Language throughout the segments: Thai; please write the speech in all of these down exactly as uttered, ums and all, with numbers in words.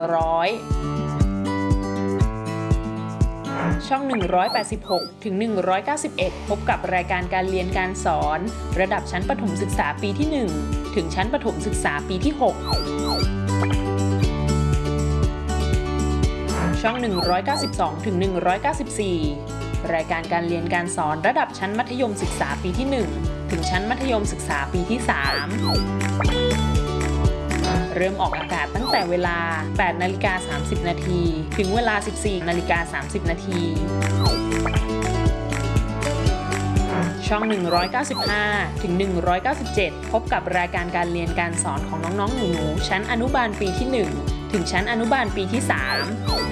ร้อยช่องหนึ่งร้อยแปดสิบหกถึงหนึ่งร้อยเก้าสิบเอ็ดพบกับรายการการเรียนการสอนระดับชั้นประถมศึกษาปีที่หนึ่งถึงชั้นประถมศึกษาปีที่หกช่องหนึ่งร้อยเก้าสิบสองถึงหนึ่งร้อยเก้าสิบสี่รายการการเรียนการสอนระดับชั้นมัธยมศึกษาปีที่หนึ่งถึงชั้นมัธยมศึกษาปีที่สามเริ่มออกอากาศตั้งแต่เวลา แปดนาฬิกาสามสิบนาทีถึงเวลา สิบสี่นาฬิกาสามสิบนาทีช่องหนึ่งร้อยเก้าสิบห้าถึงหนึ่งร้อยเก้าสิบเจ็ดพบกับรายการการเรียนการสอนของน้องๆหนูๆชั้นอนุบาลปีที่หนึ่งถึงชั้นอนุบาลปีที่สาม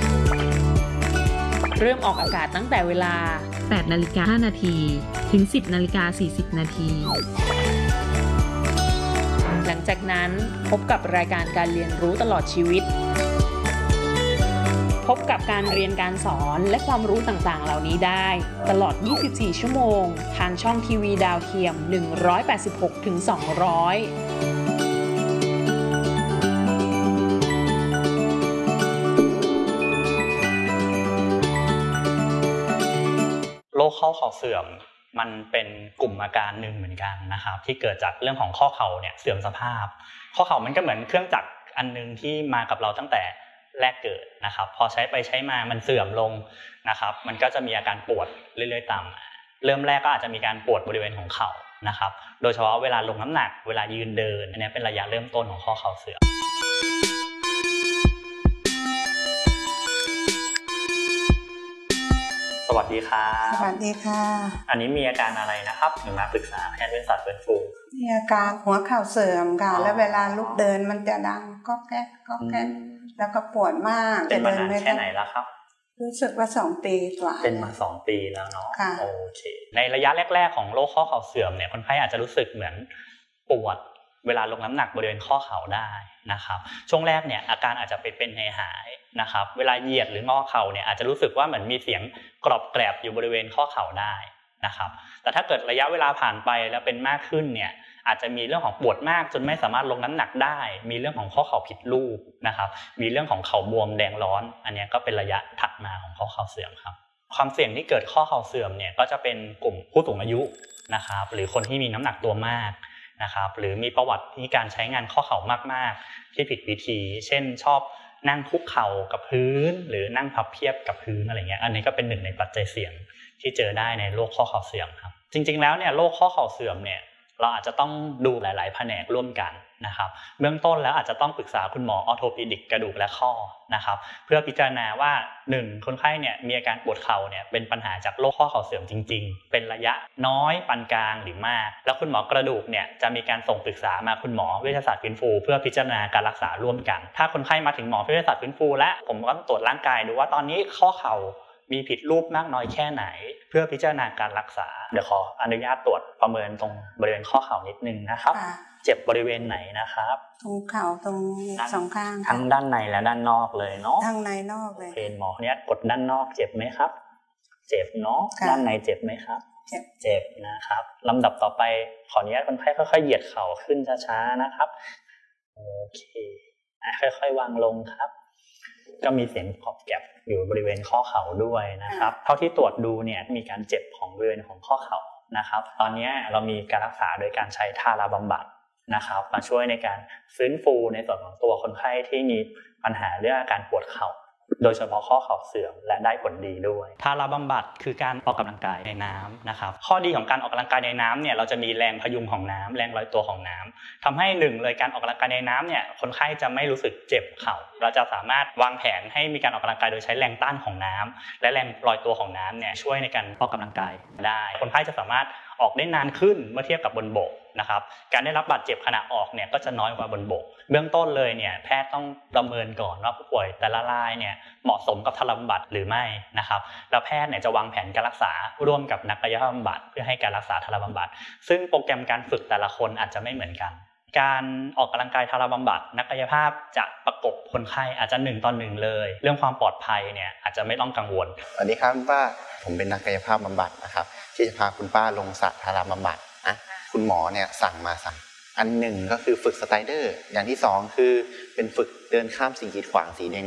เริ่มออกอากาศตั้งแต่เวลาแปดนาฬิกาห้านาทีถึง สิบนาฬิกาสี่สิบนาทีหลังจากนั้นพบกับรายการการเรียนรู้ตลอดชีวิตพบกับการเรียนการสอนและความรู้ต่างๆเหล่านี้ได้ตลอดยี่สิบสี่ชั่วโมงทางช่องทีวีดาวเทียมหนึ่งร้อยแปดสิบหกถึงสองร้อยโรคข้อเข่าเสื่อมมันเป็นกลุ่มอาการหนึ่งเหมือนกันนะครับที่เกิดจากเรื่องของข้อเข่าเนี่ยเสื่อมสภาพข้อเข่ามันก็เหมือนเครื่องจักรอันนึงที่มากับเราตั้งแต่แรกเกิดนะครับพอใช้ไปใช้มามันเสื่อมลงนะครับมันก็จะมีอาการปวดเรื่อยๆตามมาเริ่มแรกก็อาจจะมีการปวดบริเวณของเข่านะครับโดยเฉพาะเวลาลงน้ำหนักเวลายืนเดินอันนี้เป็นระยะเริ่มต้นของข้อเข่าเสื่อมสวัสดีครับสวัสดีค่ะอันนี้มีอาการอะไรนะครับถึงมาปรึกษาแพทย์เวชศาสตร์ฟื้นฟูมีอาการหัวเข่าเสื่อมค่ะแล้วเวลาลุกเดินมันจะดังก็แก๊กก็แก๊กแล้วก็ปวดมากเป็นมานานแค่ไหนแล้วครับรู้สึกว่าสองปีกว่าเป็นมาสองปีแล้วเนาะโอเคในระยะแรกๆของโรคข้อเข่าเสื่อมเนี่ยคนไข้อาจจะรู้สึกเหมือนปวดเวลาลงน้ำหนักบริเวณข้อเข่าได้นะครับช่วงแรกเนี่ยอาการอาจจะไปเป็นหายๆนะครับเวลาเหยียดหรืองอเข่าเนี่ยอาจจะรู้สึกว่าเหมือนมีเสียงกรอบแกรบอยู่บริเวณข้อเข่าได้นะครับแต่ถ้าเกิดระยะเวลาผ่านไปแล้วเป็นมากขึ้นเนี่ยอาจจะมีเรื่องของปวดมากจนไม่สามารถลงน้ำหนักได้มีเรื่องของข้อเข่าผิดรูปนะครับมีเรื่องของเข่าบวมแดงร้อนอันนี้ก็เป็นระยะถัดมาของข้อเข่าเสื่อมครับความเสี่ยงที่เกิดข้อเข่าเสื่อมเนี่ยก็จะเป็นกลุ่มผู้สูงอายุนะครับหรือคนที่มีน้ำหนักตัวมากนะครับหรือมีประวัติที่การใช้งานข้อเข่ามากๆที่ผิดวิธีเช่นชอบนั่งคุกเข่ากับพื้นหรือนั่งพับเพียบกับพื้นอะไรเงี้ยอันนี้ก็เป็นหนึ่งในปัจจัยเสี่ยงที่เจอได้ในโรคข้อเข่าเสื่อมครับจริงๆแล้วเนี่ยโรคข้อเข่าเสื่อมเนี่ยเราอาจจะต้องดูหลายๆแผนกร่วมกันนะครับเบื้องต้นแล้วอาจจะต้องปรึกษาคุณหมอออร์โทปิดิกกระดูกและข้อนะครับเพื่อพิจารณาว่าหนึ่งคนไข้เนี่ยมีอาการปวดเข่าเนี่ยเป็นปัญหาจากโรคข้อเข่าเสื่อมจริงๆเป็นระยะน้อยปานกลางหรือมากแล้วคุณหมอกระดูกเนี่ยจะมีการส่งปรึกษามาคุณหมอเวชศาสตร์ฟื้นฟูเพื่อพิจารณาการรักษาร่วมกันถ้าคนไข้มาถึงหมอเวชศาสตร์ฟื้นฟูและผมก็ต้องตรวจร่างกายดูว่าตอนนี้ข้อเข่ามีผิดรูปมากน้อยแค่ไหนเพื่อพิจารณาการรักษาเดี๋ยวขออนุญาตตรวจประเมินตรงบริเวณข้อเข่านิดนึงนะครับเจ็บบริเวณไหนนะครับตรงเข่าตรงสองข้างทั้งด้านในและด้านนอกเลยเนาะทั้งในนอกเลยเป็นหมอเนี่ยกดด้านนอกเจ็บไหมครับเจ็บเนาะด้านในเจ็บไหมครับเจ็บเจ็บนะครับลำดับต่อไปขออนุญาตคนไข้ค่อยๆเหยียดเข่าขึ้นช้าๆนะครับโอเคค่อยๆวางลงครับก็มีเสียงกรอบแกรบอยู่บริเวณข้อเข่าด้วยนะครับเท่าที่ตรวจดูเนี่ยมีการเจ็บของบริเวณของข้อเข่านะครับตอนนี้เรามีการรักษาโดยการใช้ทาราบำบัดนะครับมาช่วยในการฟื้นฟูในส่วนของตัวคนไข้ที่มีปัญหาเรื่องอาการปวดเข่าโดยเฉพาะข้อเข่าเสื่อมและได้ผลดีด้วยทาราบำบัดคือการออกกำลังกายในน้ำนะครับข้อดีของการออกกำลังกายในน้ำเนี่ยเราจะมีแรงพยุงของน้ำแรงลอยตัวของน้ำทำให้หนึ่งเลยการออกกำลังกายในน้ำเนี่ยคนไข้จะไม่รู้สึกเจ็บเข่าเราจะสามารถวางแผนให้มีการออกกำลังกายโดยใช้แรงต้านของน้ำและแรงลอยตัวของน้ำเนี่ยช่วยในการออกกำลังกายได้คนไข้จะสามารถออกได้นานขึ้นเมื่อเทียบกับบนบกนะครับการได้รับบาดเจ็บขณะออกเนี่ยก็จะน้อยกว่าบนบกเบื้องต้นเลยเนี่ยแพทย์ต้องประเมินก่อนว่าผู้ป่วยแต่ละรายเนี่ยเหมาะสมกับทาราบำบัดหรือไม่นะครับแล้วแพทย์เนี่ยจะวางแผนการรักษาร่วมกับนักกายภาพบำบัดเพื่อให้การรักษาทาราบำบัดซึ่งโปรแกรมการฝึกแต่ละคนอาจจะไม่เหมือนกันการออกกำลังกายทาราบำบัดนักกายภาพจะประกบคนไข้อาจจะหนึ่งต่อหนึ่งเลยเรื่องความปลอดภัยเนี่ยอาจจะไม่ต้องกังวลสวัสดีครับคุณป้าผมเป็นนักกายภาพบำบัดนะครับที่จะพาคุณป้าลงสระทาราบำบัดนะคุณหมอเนี่ยสั่งมาสั่งอันหนึ่งก็คือฝึกสไตรเดอร์อย่างที่สองคือเป็นฝึกเดินข้ามสิ่งกีดขวางสีแ